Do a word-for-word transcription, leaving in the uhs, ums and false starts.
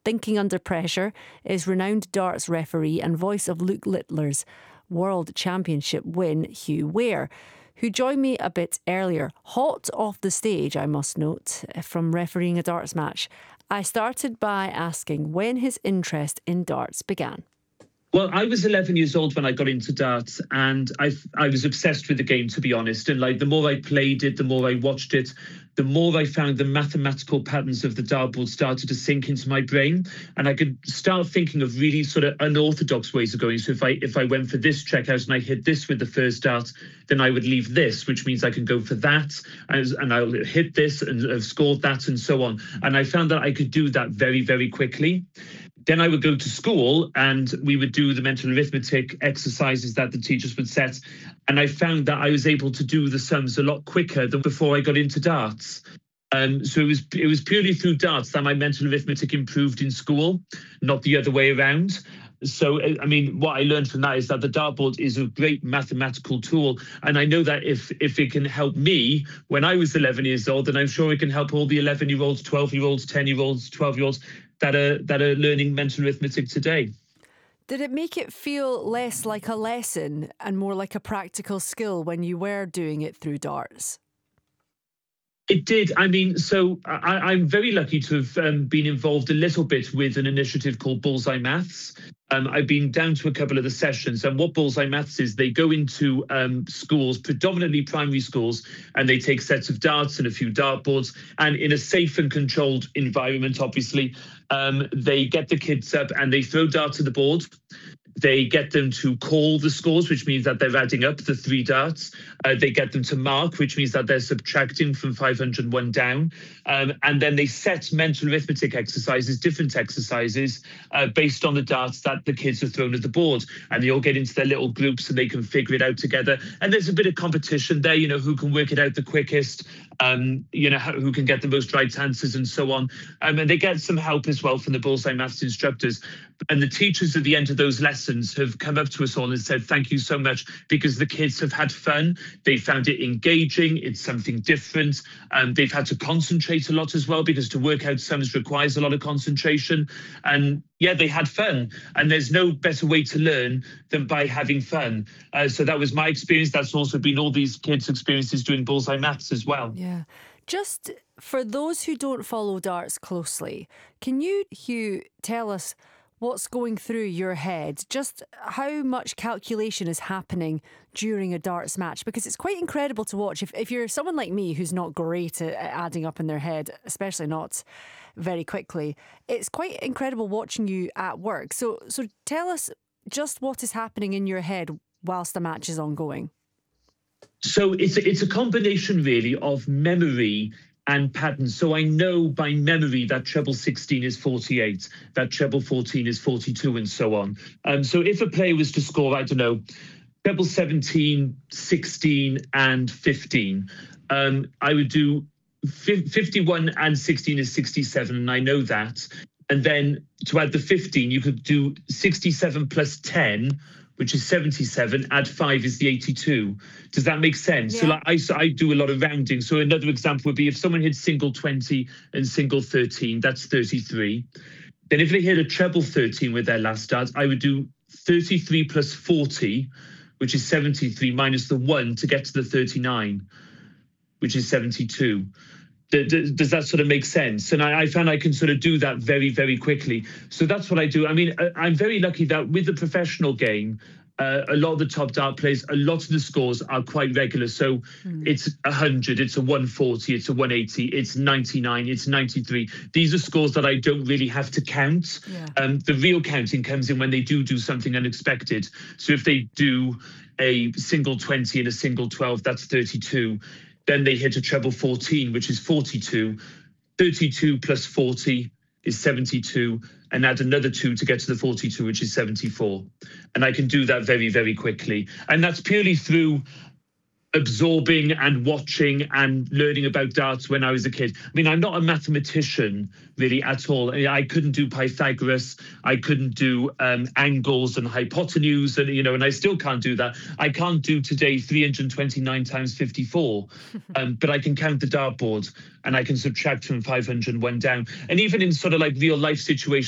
Thinking Under Pressure is renowned darts referee and voice of Luke Littler's World Championship win, Hugh Ware, who joined me a bit earlier. Hot off the stage, I must note, from refereeing a darts match. I started by asking when his interest in darts began. Well, I was eleven years old when I got into darts, and I I was obsessed with the game, to be honest. And like the more I played it, the more I watched it, the more I found the mathematical patterns of the dartboard started to sink into my brain, and I could start thinking of really sort of unorthodox ways of going. So if I if I went for this checkout and I hit this with the first dart, then I would leave this, which means I can go for that, and, and I'll hit this and have scored that, and so on. And I found that I could do that very, very quickly. Then I would go to school and we would do the mental arithmetic exercises that the teachers would set. And I found that I was able to do the sums a lot quicker than before I got into darts. Um, so it was it was purely through darts that my mental arithmetic improved in school, not the other way around. So, I mean, what I learned from that is that the dartboard is a great mathematical tool. And I know that if if it can help me when I was eleven years old, then I'm sure it can help all the eleven-year-olds, twelve-year-olds, ten-year-olds, twelve-year-olds that are that are learning mental arithmetic today. Did it make it feel less like a lesson and more like a practical skill when you were doing it through darts? It did. I mean, so I, I'm very lucky to have um, been involved a little bit with an initiative called Bullseye Maths. Um, I've been down to a couple of the sessions, and what Bullseye Maths is, they go into um, schools, predominantly primary schools, and they take sets of darts and a few dartboards, and in a safe and controlled environment, obviously, um, they get the kids up and they throw darts at the board. They get them to call the scores, which means that they're adding up the three darts. Uh, they get them to mark, which means that they're subtracting from five hundred one down. Um, and then they set mental arithmetic exercises, different exercises, uh, based on the darts that the kids have thrown at the board. And they all get into their little groups and they can figure it out together. And there's a bit of competition there, you know, who can work it out the quickest, um, you know, who can get the most right answers and so on. Um, and they get some help as well from the Bullseye Maths instructors. And the teachers at the end of those lessons have come up to us all and said, thank you so much, because the kids have had fun. They found it engaging. It's something different. And they've had to concentrate a lot as well, because to work out sums requires a lot of concentration. And yeah, they had fun. And there's no better way to learn than by having fun. Uh, so that was my experience. That's also been all these kids' experiences doing Bullseye Maths as well. Yeah. Just for those who don't follow darts closely, can you, Hugh, tell us what's going through your head? Just how much calculation is happening during a darts match? Because it's quite incredible to watch. If, if you're someone like me who's not great at adding up in their head, especially not very quickly, it's quite incredible watching you at work. So, so tell us just what is happening in your head whilst the match is ongoing. So it's a, it's a combination really of memory and patterns. So I know by memory that treble sixteen is forty-eight, that treble fourteen is forty-two, and so on. Um, so if a player was to score, I don't know, treble seventeen, sixteen, and fifteen, um, I would do fifty-one and sixteen is sixty-seven, and I know that. And then to add the fifteen, you could do sixty-seven plus ten, which is seventy-seven, add five is the eighty-two. Does that make sense? Yeah. So like I, so I do a lot of rounding. So another example would be if someone hit single twenty and single thirteen, that's thirty-three. Then if they hit a treble thirteen with their last dart, I would do thirty-three plus forty, which is seventy-three, minus the one to get to the thirty-nine, which is seventy-two. Does that sort of make sense? And I, I found I can sort of do that very, very quickly. So that's what I do. I mean, I'm very lucky that with the professional game, uh, a lot of the top dart players, a lot of the scores are quite regular. So mm. it's one hundred, it's a one forty, it's a one eighty, it's ninety-nine, it's ninety-three. These are scores that I don't really have to count. Yeah. Um, the real counting comes in when they do do something unexpected. So if they do a single twenty and a single twelve, that's thirty-two. Then they hit a treble fourteen, which is forty-two. thirty-two plus forty is seventy-two, and add another two to get to the forty-two, which is seventy-four. And I can do that very, very quickly. And that's purely through absorbing and watching and learning about darts when I was a kid. I mean, I'm not a mathematician really at all. I mean, I couldn't do Pythagoras. I couldn't do um, angles and hypotenuse, and you know, and I still can't do that. I can't do today three hundred twenty-nine times fifty-four, um, but I can count the dartboard and I can subtract from five hundred one down. And even in sort of like real life situations,